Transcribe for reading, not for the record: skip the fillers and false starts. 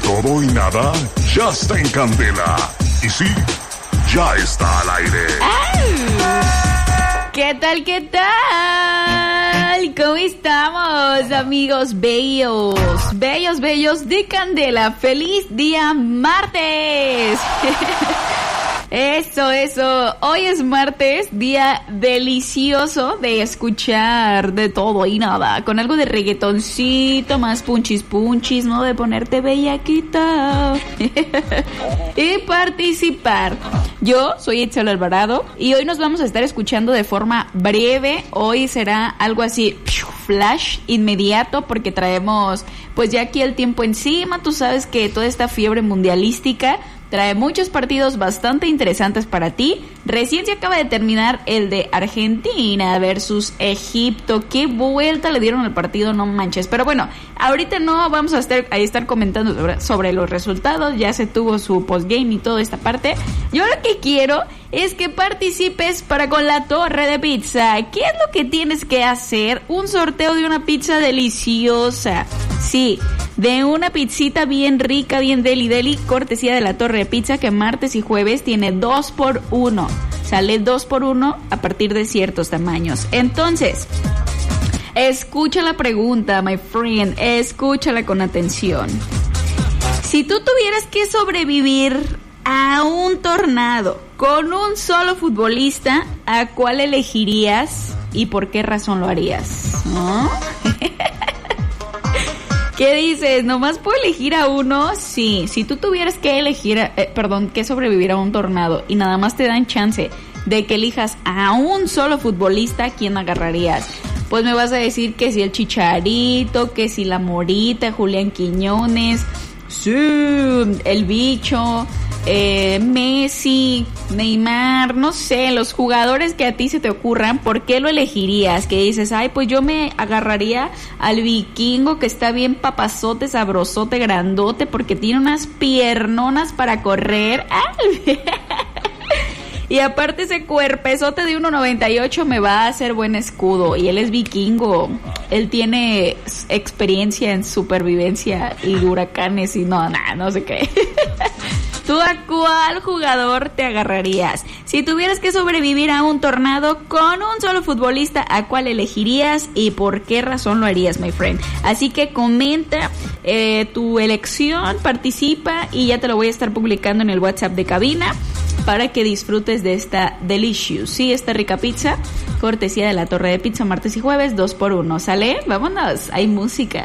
Todo y Nada ya está en Candela. Y sí, ya está al aire. ¿Qué tal, qué tal? ¿Cómo estamos, amigos bellos? Bellos, bellos de Candela. ¡Feliz día martes! Eso. Hoy es martes, día delicioso de escuchar de todo y nada. Con algo de reggaetoncito, más punchis, ¿no? De ponerte bellaquita. Y participar. Yo soy Itzel Alvarado y hoy nos vamos a estar escuchando de forma breve. Hoy será algo así, flash, inmediato, porque traemos pues ya aquí el tiempo encima. Tú sabes que toda esta fiebre mundialística trae muchos partidos bastante interesantes para ti. Recién se acaba de terminar el de Argentina versus Egipto. Qué vuelta le dieron al partido, no manches. Pero bueno, ahorita no vamos a estar comentando sobre los resultados. Ya se tuvo su postgame y toda esta parte. Yo lo que quiero es que participes para con la torre de pizza. ¿Qué es lo que tienes que hacer? Un sorteo de una pizza deliciosa. Sí, de una pizzita bien rica, bien deli, cortesía de la torre de pizza, que martes y jueves tiene 2x1. Sale 2x1 a partir de ciertos tamaños. Entonces, escucha la pregunta, my friend. Escúchala con atención. Si tú tuvieras que sobrevivir a un tornado con un solo futbolista, ¿a cuál elegirías y por qué razón lo harías? ¿No? ¿Qué dices? ¿Nomás puedo elegir a uno? Sí, si tú tuvieras que elegir, que sobrevivir a un tornado y nada más te dan chance de que elijas a un solo futbolista, ¿quién agarrarías? Pues me vas a decir que si el Chicharito, que si la Morita, Julián Quiñones, sí, el Bicho, Messi, Neymar, no sé, los jugadores que a ti se te ocurran. ¿Por qué lo elegirías? Que dices, ay, pues yo me agarraría al Vikingo, que está bien papazote, sabrosote, grandote, porque tiene unas piernonas para correr. Y aparte ese cuerpezote de 1.98 me va a hacer buen escudo. Y él es vikingo. Él tiene experiencia en supervivencia y huracanes y no sé qué. ¿Tú a cuál jugador te agarrarías? Si tuvieras que sobrevivir a un tornado con un solo futbolista, ¿a cuál elegirías y por qué razón lo harías, my friend? Así que comenta tu elección, participa y ya te lo voy a estar publicando en el WhatsApp de cabina para que disfrutes de esta delicious, sí, esta rica pizza, cortesía de la torre de pizza, martes y jueves, 2x1. ¿Sale? Vámonos, hay música.